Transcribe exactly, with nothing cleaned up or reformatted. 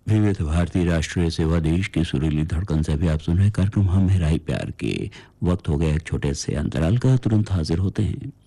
विविध भारतीय राष्ट्रीय सेवा देश की सुरीली धड़कन से भी आप सुन रहे कार्यक्रम हम है राही प्यार के। वक्त हो गया एक छोटे से अंतराल का, तुरंत हाजिर होते हैं।